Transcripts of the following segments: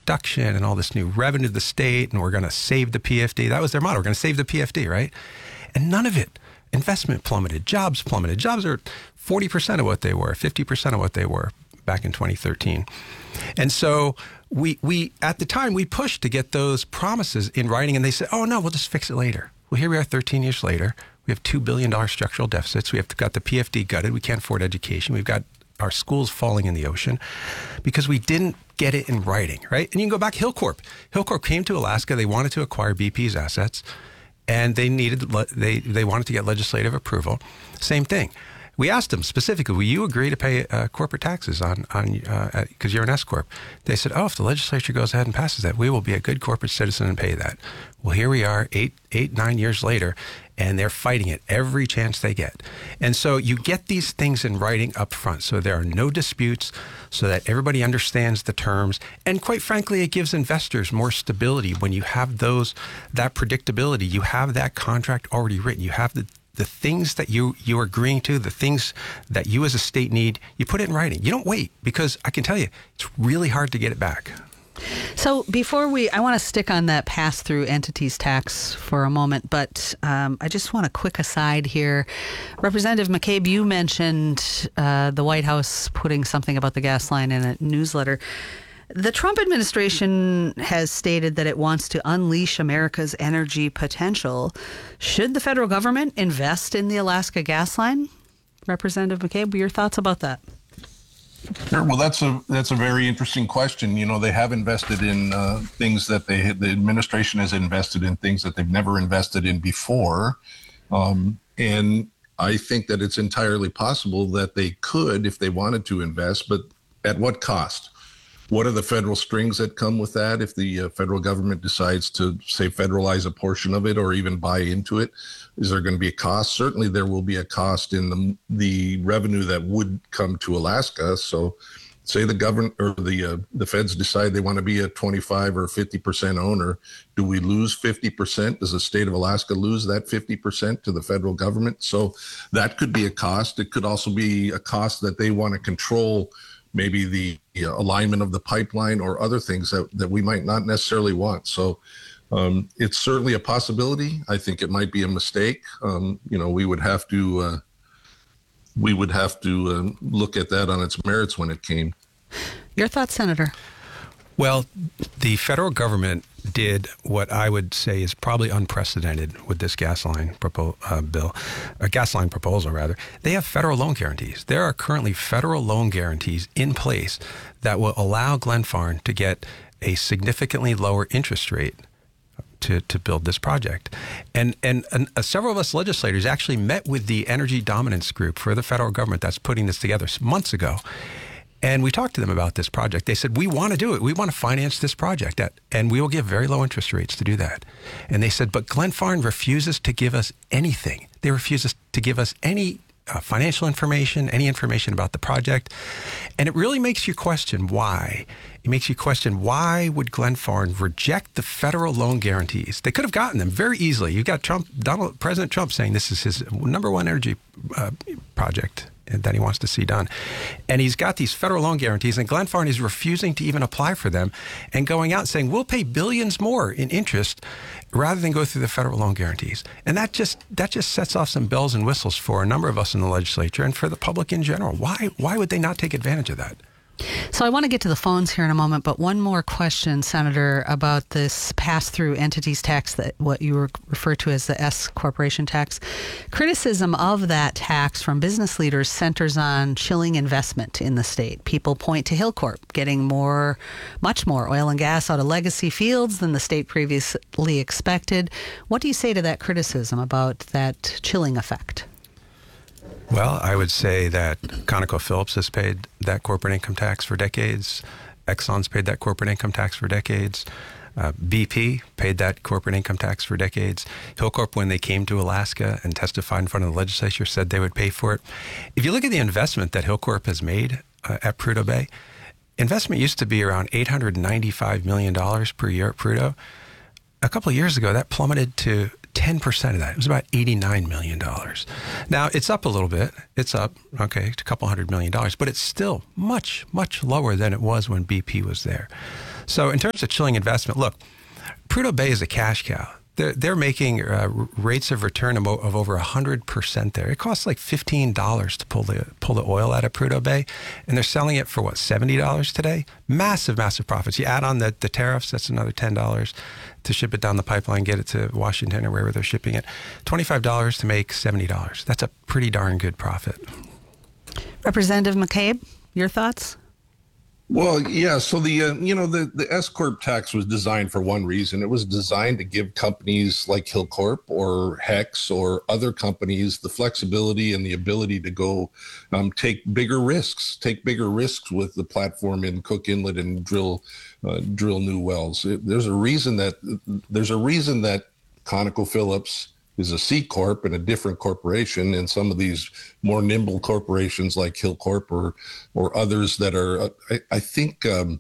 production and all this new revenue to the state, and we're going to save the PFD. That was their motto. We're going to save the PFD, right? And none of it. Investment plummeted. Jobs plummeted. Jobs are 40% of what they were, 50% of what they were back in 2013. And so we at the time, we pushed to get those promises in writing, and they said, oh, no, we'll just fix it later. Well, here we are 13 years later. We have $2 billion structural deficits. We have got the PFD gutted. We can't afford education. We've got our schools falling in the ocean because we didn't get it in writing, right? And you can go back, Hilcorp. Hilcorp came to Alaska. They wanted to acquire BP's assets, and they wanted to get legislative approval. Same thing. We asked them specifically, will you agree to pay corporate taxes on because you're an S Corp? They said, oh, if the legislature goes ahead and passes that, we will be a good corporate citizen and pay that. Well, here we are 9 years later, and they're fighting it every chance they get. And so you get these things in writing up front, so there are no disputes, so that everybody understands the terms. And quite frankly, it gives investors more stability when you have that predictability. You have that contract already written. You have the things that you're agreeing to, the things that you as a state need, you put it in writing. You don't wait, because I can tell you, it's really hard to get it back. So I want to stick on that pass-through entities tax for a moment, but I just want a quick aside here. Representative McCabe, you mentioned the White House putting something about the gas line in a newsletter. The Trump administration has stated that it wants to unleash America's energy potential. Should the federal government invest in the Alaska gas line? Representative McCabe, your thoughts about that? Sure. Well, that's a very interesting question. You know, they have invested in things that the administration has invested in things that they've never invested in before. And I think that it's entirely possible that they could, if they wanted to invest, but at what cost? What are the federal strings that come with that if the federal government decides to, say, federalize a portion of it or even buy into it? Is there going to be a cost? Certainly there will be a cost in the revenue that would come to Alaska. So say the government or the feds decide they want to be a 25 or 50% owner. Do we lose 50%? Does the state of Alaska lose that 50% to the federal government? So that could be a cost. It could also be a cost that they want to control, maybe the alignment of the pipeline or other things that we might not necessarily want. So it's certainly a possibility. I think it might be a mistake. We would have to look at that on its merits when it came. Your thoughts, Senator? Well, the federal government did what I would say is probably unprecedented with this gas line proposal, rather. They have federal loan guarantees. There are currently federal loan guarantees in place that will allow Glenfarne to get a significantly lower interest rate to build this project. And several of us legislators actually met with the Energy Dominance Group for the federal government that's putting this together months ago. And we talked to them about this project. They said, we want to do it. We want to finance this project, and we will give very low interest rates to do that. And they said, but Glenfarne refuses to give us anything. They refuse to give us any financial information, any information about the project. And it really makes you question why. It makes you question, why would Glenfarne reject the federal loan guarantees? They could have gotten them very easily. You got President Trump saying this is his number one energy project that he wants to see done. And he's got these federal loan guarantees, and Glenfarne is refusing to even apply for them and going out and saying, we'll pay billions more in interest rather than go through the federal loan guarantees. And that just sets off some bells and whistles for a number of us in the legislature and for the public in general. Why would they not take advantage of that? So I want to get to the phones here in a moment, but one more question, Senator, about this pass-through entities tax, that what you refer to as the S corporation tax. Criticism of that tax from business leaders centers on chilling investment in the state. People point to Hilcorp getting much more oil and gas out of legacy fields than the state previously expected. What do you say to that criticism about that chilling effect? Well, I would say that ConocoPhillips has paid that corporate income tax for decades. Exxon's paid that corporate income tax for decades. BP paid that corporate income tax for decades. Hilcorp, when they came to Alaska and testified in front of the legislature, said they would pay for it. If you look at the investment that Hilcorp has made at Prudhoe Bay, investment used to be around $895 million per year at Prudhoe. A couple of years ago, that plummeted to 10% of that. It was about $89 million. Now, it's up a little bit. It's up, to a couple $100 million, but it's still much, much lower than it was when BP was there. So in terms of chilling investment, look, Prudhoe Bay is a cash cow. They're making rates of return of over 100% there. It costs like $15 to pull the oil out of Prudhoe Bay, and they're selling it for what, $70 today? Massive profits. You add on the tariffs, that's another $10 to ship it down the pipeline, get it to Washington or wherever they're shipping it. $25 to make $70. That's a pretty darn good profit. Representative McCabe, your thoughts? Well, yeah. So the S corp tax was designed for one reason. It was designed to give companies like Hilcorp or Hex or other companies the flexibility and the ability to go take bigger risks with the platform in Cook Inlet and drill new wells. There's a reason that ConocoPhillips is a C corp and a different corporation, and some of these more nimble corporations like Hilcorp or others that are, I think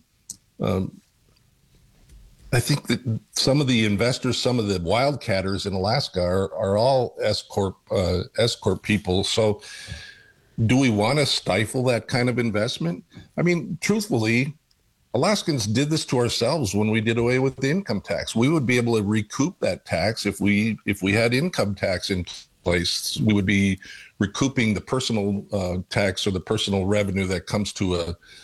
that some of the investors, some of the wildcatters in Alaska are all S corp people. So, do we want to stifle that kind of investment? I mean, truthfully, Alaskans did this to ourselves when we did away with the income tax. We would be able to recoup that tax if we had income tax in place. We would be recouping the personal tax or the personal revenue that comes to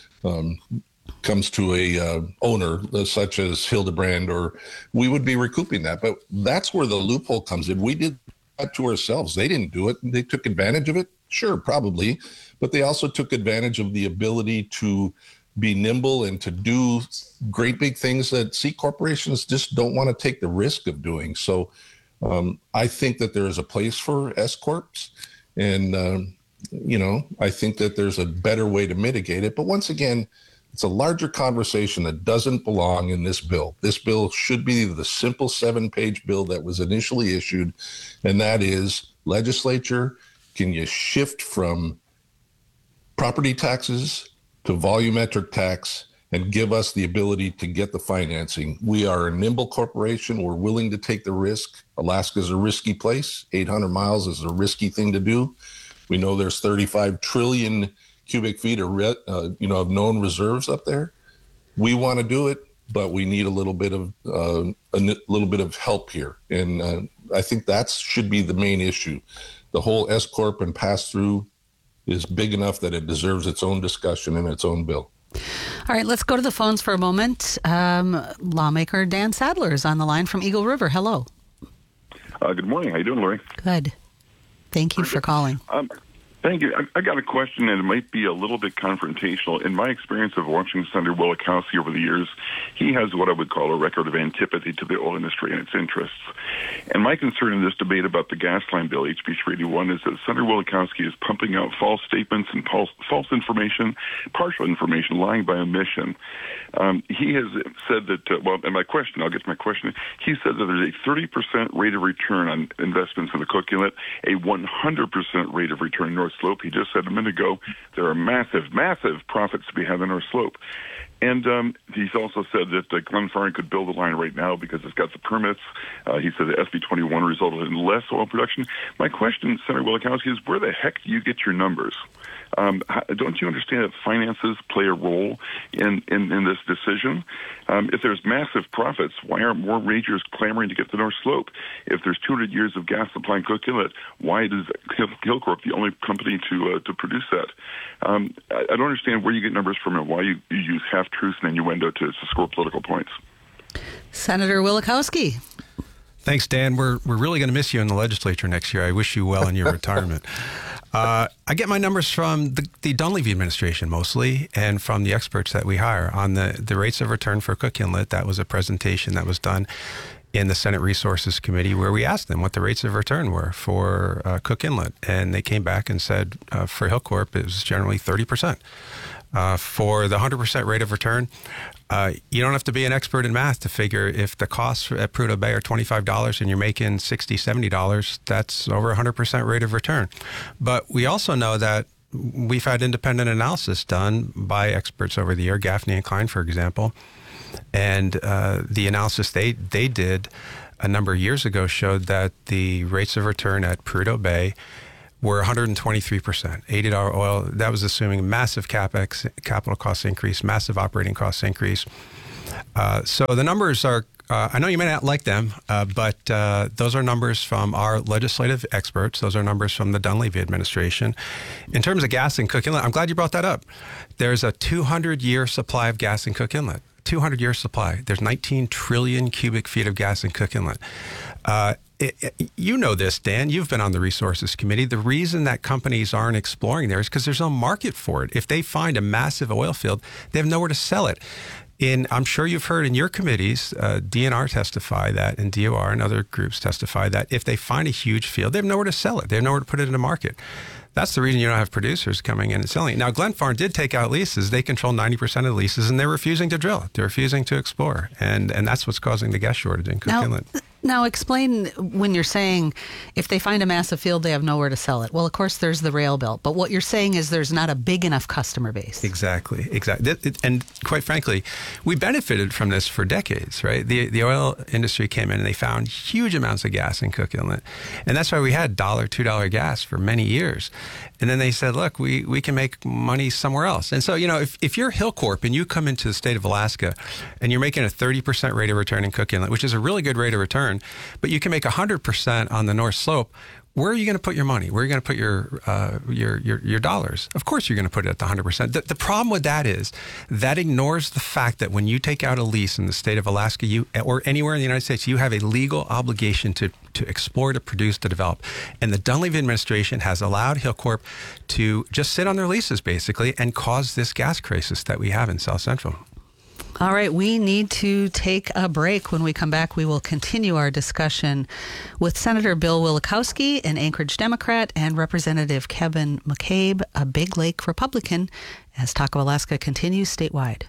a owner such as Hildebrand, or we would be recouping that. But that's where the loophole comes in. We did that to ourselves. They didn't do it. They took advantage of it. Sure, probably, but they also took advantage of the ability to be nimble and to do great big things that C corporations just don't want to take the risk of doing. So I think that there is a place for S corps, and I think that there's a better way to mitigate it. But once again, it's a larger conversation that doesn't belong in this bill. This bill should be the simple 7-page bill that was initially issued, and that is, legislature, can you shift from property taxes to volumetric tax and give us the ability to get the financing? We are a nimble corporation. We're willing to take the risk. Alaska is a risky place. 800 miles is a risky thing to do. We know there's 35 trillion cubic feet of known reserves up there. We want to do it, but we need a little bit of help here. And I think that should be the main issue. The whole S corp and pass through is big enough that it deserves its own discussion and its own bill. All right, let's go to the phones for a moment. Lawmaker Dan Sadler is on the line from Eagle River. Hello. Good morning. How you doing, Lori? Good. Thank you for calling. Thank you. I got a question, and it might be a little bit confrontational. In my experience of watching Senator Wielechowski over the years, he has what I would call a record of antipathy to the oil industry and its interests. And my concern in this debate about the gas line bill, HB 381, is that Senator Wielechowski is pumping out false statements and false information, partial information, lying by omission. He has said that, and my question, I'll get to my question. He said that there's a 30% rate of return on investments in the Cook Inlet, a 100% rate of return in North Slope. He just said a minute ago there are massive profits to be had in North Slope. And he's also said that Glenfarne could build a line right now because it's got the permits. He said the SB 21 resulted in less oil production. My question, Senator Wielechowski, is where the heck do you get your numbers? Don't you understand that finances play a role in this decision? If there's massive profits, why aren't more majors clamoring to get the North Slope? If there's 200 years of gas supply in Cook Inlet, why is Hilcorp the only company to produce that? I don't understand where you get numbers from and why you use half-truths and innuendo to score political points. Senator Wielechowski. Thanks, Dan. We're really going to miss you in the legislature next year. I wish you well in your retirement. I get my numbers from the Dunleavy administration mostly, and from the experts that we hire on the rates of return for Cook Inlet. That was a presentation that was done in the Senate Resources Committee where we asked them what the rates of return were for Cook Inlet. And they came back and said for Hilcorp, it was generally 30%. For the 100% rate of return, you don't have to be an expert in math to figure if the costs at Prudhoe Bay are $25 and you're making $60, $70, that's over 100% rate of return. But we also know that we've had independent analysis done by experts over the year, Gaffney and Klein, for example. And the analysis they did a number of years ago showed that the rates of return at Prudhoe Bay were 123%, $80 oil. That was assuming massive CapEx, capital cost increase, massive operating cost increase. So the numbers are, I know you may not like them, but those are numbers from our legislative experts. Those are numbers from the Dunleavy administration. In terms of gas in Cook Inlet, I'm glad you brought that up. There's a 200-year supply of gas in Cook Inlet. 200-year supply. There's 19 trillion cubic feet of gas in Cook Inlet. You know this, Dan. You've been on the Resources Committee. The reason that companies aren't exploring there is because there's no market for it. If they find a massive oil field, they have nowhere to sell it. I'm sure you've heard in your committees, DNR testify that, and DOR and other groups testify that if they find a huge field, they have nowhere to sell it. They have nowhere to put it in the market. That's the reason you don't have producers coming in and selling it. Now, Glenfarne did take out leases. They control 90% of the leases, and they're refusing to drill. They're refusing to explore. And that's what's causing the gas shortage in Cook Inlet. Now, explain when you're saying if they find a massive field, they have nowhere to sell it. Well, of course, there's the rail belt. But what you're saying is there's not a big enough customer base. Exactly. And quite frankly, we benefited from this for decades, right? The oil industry came in and they found huge amounts of gas in Cook Inlet. And that's why we had $1, $2 gas for many years. And then they said, look, we can make money somewhere else. And so, if you're Hilcorp and you come into the state of Alaska and you're making a 30% rate of return in Cook Inlet, which is a really good rate of return, but you can make 100% on the North Slope, where are you going to put your money? Where are you going to put your dollars? Of course, you're going to put it at the 100%. The problem with that is that ignores the fact that when you take out a lease in the state of Alaska, or anywhere in the United States, you have a legal obligation to explore, to produce, to develop. And the Dunleavy administration has allowed Hilcorp to just sit on their leases, basically, and cause this gas crisis that we have in South Central. All right, we need to take a break. When we come back, we will continue our discussion with Senator Bill Wielechowski, an Anchorage Democrat, and Representative Kevin McCabe, a Big Lake Republican, as Talk of Alaska continues statewide.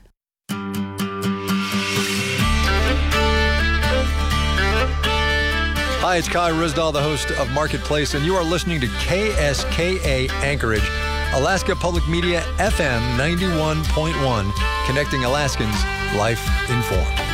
Hi, it's Kai Ryssdal, the host of Marketplace, and you are listening to KSKA Anchorage, Alaska Public Media FM 91.1, connecting Alaskans, life informed.